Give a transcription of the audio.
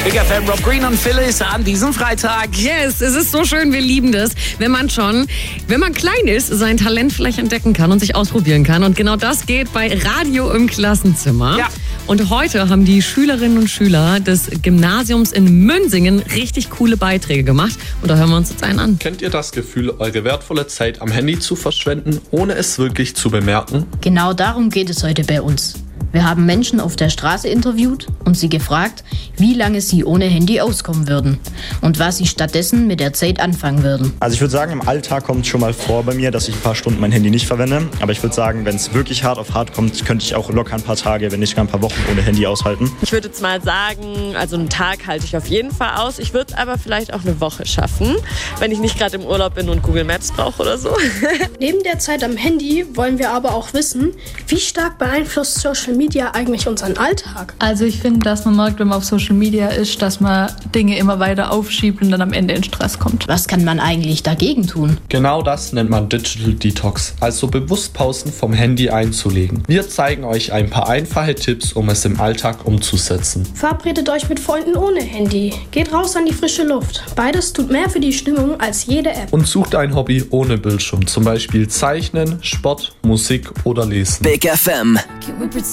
Big FM, Rob Green und Phyllis an diesem Freitag. Yes, es ist so schön, wir lieben das, wenn man klein ist, sein Talent vielleicht entdecken kann und sich ausprobieren kann. Und genau das geht bei Radio im Klassenzimmer. Ja. Und heute haben die Schülerinnen und Schüler des Gymnasiums in Münsingen richtig coole Beiträge gemacht. Und da hören wir uns jetzt einen an. Kennt ihr das Gefühl, eure wertvolle Zeit am Handy zu verschwenden, ohne es wirklich zu bemerken? Genau darum geht es heute bei uns. Wir haben Menschen auf der Straße interviewt und sie gefragt, wie lange sie ohne Handy auskommen würden und was sie stattdessen mit der Zeit anfangen würden. Also ich würde sagen, im Alltag kommt es schon mal vor bei mir, dass ich ein paar Stunden mein Handy nicht verwende. Aber ich würde sagen, wenn es wirklich hart auf hart kommt, könnte ich auch locker ein paar Tage, wenn nicht gar ein paar Wochen ohne Handy aushalten. Ich würde jetzt mal sagen, also einen Tag halte ich auf jeden Fall aus. Ich würde aber vielleicht auch eine Woche schaffen, wenn ich nicht gerade im Urlaub bin und Google Maps brauche oder so. Neben der Zeit am Handy wollen wir aber auch wissen, wie stark beeinflusst Social Media eigentlich unseren Alltag? Also ich finde, dass man merkt, wenn man auf Social Media ist, dass man Dinge immer weiter aufschiebt und dann am Ende in Stress kommt. Was kann man eigentlich dagegen tun? Genau das nennt man Digital Detox, also bewusst Pausen vom Handy einzulegen. Wir zeigen euch ein paar einfache Tipps, um es im Alltag umzusetzen. Verabredet euch mit Freunden ohne Handy. Geht raus an die frische Luft. Beides tut mehr für die Stimmung als jede App. Und sucht ein Hobby ohne Bildschirm, zum Beispiel Zeichnen, Sport, Musik oder Lesen. Big FM.